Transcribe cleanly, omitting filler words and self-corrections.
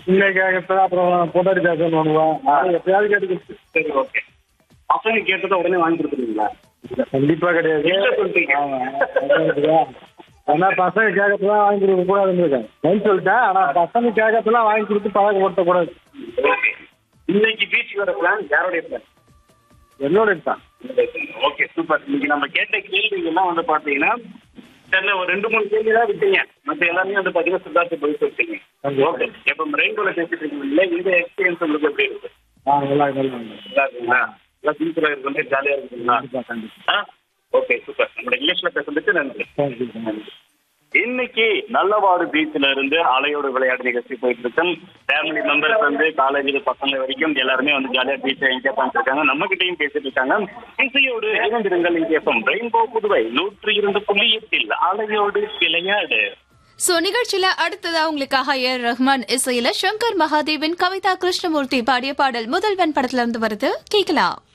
இன்னைக்கு அப்புறம் பொட்டாடி பேசணும் பண்ணுவேன். எப்பயாவது கேட்டு. சரி, ஓகே. பசங்க கேட்டதை உடனே வாங்கி கொடுத்துருவீங்களா? கண்டிப்பா கிடையாது. என்ன சொல்றீங்க? ஆனா பசங்க கேட்கறதுலாம் வாங்கி கொடுக்க கூடாதுன்னு இருக்கேன். நான் சொல்லிட்டேன். ஆனா பசங்க கேட்கறதுலாம் வாங்கி கொடுத்து பழக்கப்படுத்த கூடாது. ஓகே. இன்னைக்கு பீச் வர பிளான் யாரோடைய பிளான்? என்னோட தான். Okay, super. இன்னைக்கு நம்ம கேட்ட கேள்விகள்லாம் வந்து பாத்தீங்கன்னா தெரியல, ஒரு 2-3 கேள்வி தான் விட்டீங்க. மற்ற எல்லாமே வந்து பாத்தீங்கன்னா சித்தார்த்த போய் சொல்லிட்டீங்க. ஓகே. இப்ப ரெயின்போல பேசிட்டு இருக்கீங்களா, இந்த எக்ஸ்பீரியன்ஸ் உங்களுக்கு எப்படி இருக்கு? நல்லா நல்லா இருக்குங்களா? நல்லா சூப்பரா இருக்கு, ஜாலியா இருக்குங்களா? Okay, super. நம்மளோட இங்கிலீஷ்ல பேசுறதுக்கு நன்றி. கண்டிப்பா. இன்னைக்கு நல்லவாடு பீச்ல இருந்து அலையோடு விளையாட்டு நிகழ்ச்சி போயிட்டு இருக்கோம். ஃபேமிலி மெம்பர்ஸ் வந்து காலேஜில் பசங்க வரைக்கும் எல்லாருமே வந்து ஜாலியா பீச்சை என்ஜாய் பண்ணிட்டு இருக்காங்க. நம்ம கிட்டையும் பேசிட்டு இருக்காங்க. இசையோடு இணைந்திருங்கள். இங்கே ரெயின்போ புதுவை 102.8 அலையோடு விளையாடு. நிகழ்ச்சியில அடுத்ததா உங்களுக்காக ரஹ்மான் இசையில சங்கர் மகாதேவன், கவிதா கிருஷ்ணமூர்த்தி பாடிய பாடல் முதல்வன் படத்துல இருந்து வருது, கேட்கலாம்.